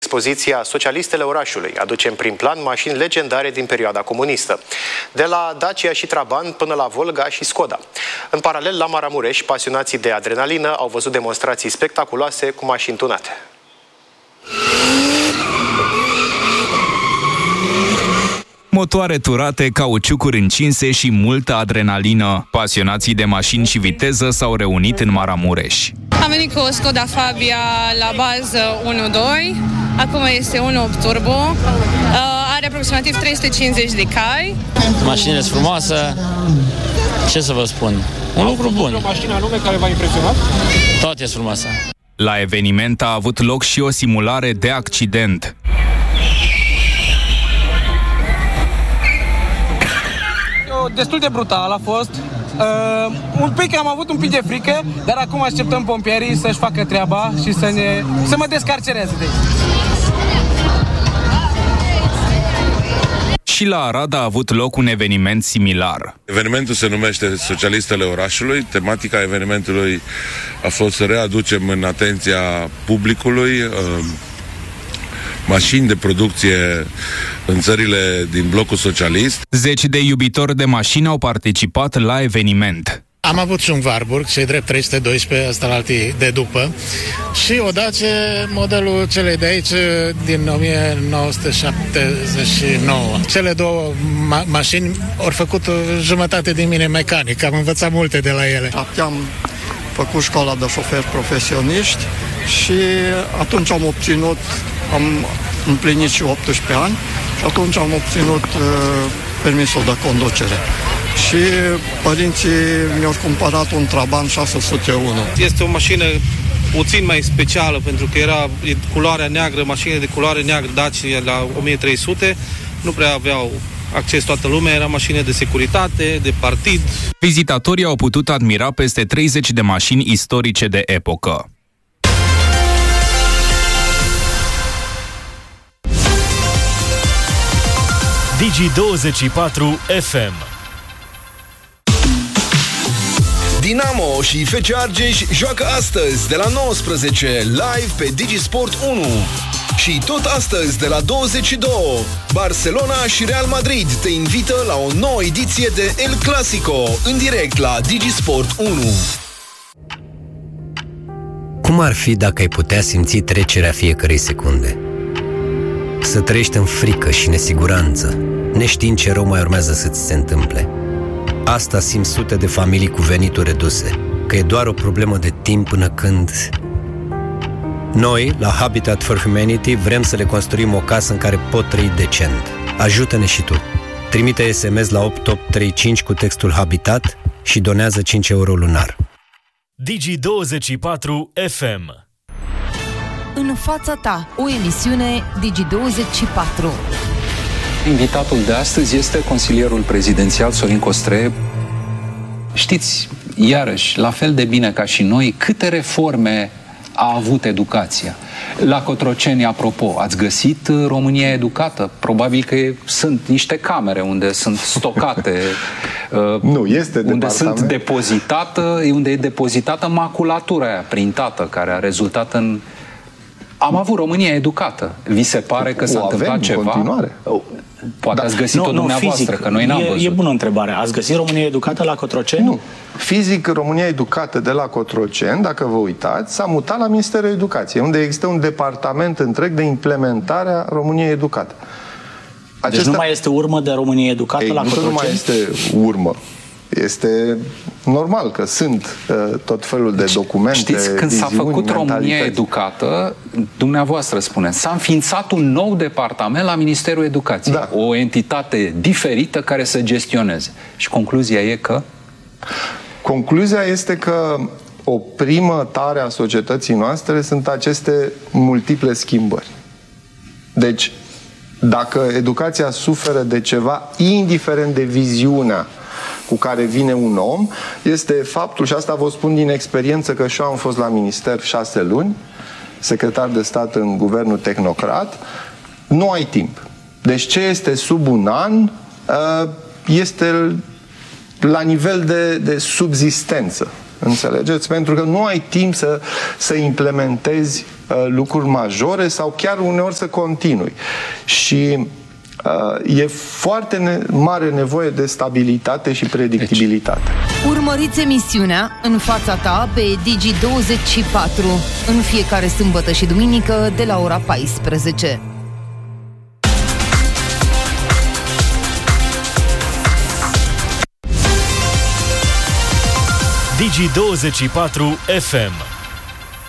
expoziția Socialistele orașului aduce în prim plan mașini legendare din perioada comunistă, de la Dacia și Trabant până la Volga și Skoda. În paralel, la Maramureș, pasionații de adrenalină au văzut demonstrații spectaculoase cu mașini tunate. Motoare turate, cauciucuri încinse și multă adrenalină. Pasionații de mașini și viteză s-au reunit în Maramureș. Am venit cu o Skoda Fabia la bază 1.2, acum este 1.8 Turbo, are aproximativ 350 de cai. Mașinile sunt frumoase, ce să vă spun, un lucru bun. O mașină anume care v-a impresionat? Toate sunt frumoase. La eveniment a avut loc și o simulare de accident. Destul de brutal a fost. Am avut un pic de frică, dar acum așteptăm pompierii să-și facă treaba și să mă descarcereze de aici. Și la Arad a avut loc un eveniment similar. Evenimentul se numește Socialistele orașului. Tematica evenimentului a fost să readucem în atenția publicului mașini de producție în țările din blocul socialist. Zeci de iubitori de mașini au participat la eveniment. Am avut și un Warburg, cei drept 312, ăsta la alții de după, și o Dacia, modelul celei de aici, din 1979. Cele două mașini au făcut jumătate din mine mecanic, am învățat multe de la ele. Am făcut școala de șoferi profesioniști și atunci am împlinit și 18 ani și atunci am obținut permisul de conducere. Și părinții mi-au cumpărat un Trabant 601. Este o mașină puțin mai specială pentru că era culoarea neagră, mașină de culoare neagră Dacia la 1300, nu prea aveau acces toată lumea, era mașină de securitate, de partid. Vizitatorii au putut admira peste 30 de mașini istorice de epocă. Digi24 FM. Dinamo și FC Argeș joacă astăzi de la 19 live pe Digisport 1. Și tot astăzi de la 22, Barcelona și Real Madrid te invită la o nouă ediție de El Clasico în direct la Digisport 1. Cum ar fi dacă ai putea simți trecerea fiecărei secunde? Să trăiești în frică și nesiguranță, neștiind ce rău mai urmează să-ți se întâmple. Asta simt sute de familii cu venituri reduse, că e doar o problemă de timp până când... Noi, la Habitat for Humanity, vrem să le construim o casă în care pot trăi decent. Ajută-ne și tu. Trimite SMS la 8835 cu textul Habitat și donează 5 euro lunar. Digi24 FM. În fața ta, o emisiune Digi24. Invitatul de astăzi este consilierul prezidențial Sorin Costree. Știți, iarăși, la fel de bine ca și noi, câte reforme a avut educația. La Cotroceni, apropo, ați găsit România educată? Probabil că sunt niște camere unde sunt stocate, nu, este unde unde e depozitată maculatura aia printată, care a rezultat în... Am avut România educată. Vi se pare că s-a întâmplat ceva? Continuare. Poate ați găsit-o dumneavoastră, fizic, că noi n-am văzut. E bună întrebare. Ați găsit România educată la Cotroceni? Nu. Fizic, România educată de la Cotroceni, dacă vă uitați, s-a mutat la Ministerul Educației, unde există un departament întreg de implementare a României educată. Deci nu mai este urmă de Românie educată la Cotroceni? Nu mai este urmă. Este normal că sunt tot felul de documente. Știți, când s-a făcut România educată, dumneavoastră spuneți, s-a înființat un nou departament la Ministerul Educației. Da. O entitate diferită care să gestioneze. Și concluzia e că? Concluzia este că o primă tare a societății noastre sunt aceste multiple schimbări. Deci, dacă educația suferă de ceva, indiferent de viziunea cu care vine un om, este faptul, și asta vă spun din experiență, că și eu am fost la minister 6 luni, secretar de stat în guvernul tehnocrat, nu ai timp. Deci ce este sub un an este la nivel de subzistență. Înțelegeți? Pentru că nu ai timp să implementezi lucruri majore sau chiar uneori să continui. Și e foarte mare nevoie de stabilitate și predictibilitate. Urmăriți emisiunea În fața ta pe Digi24 în fiecare sâmbătă și duminică de la ora 14. Digi24 FM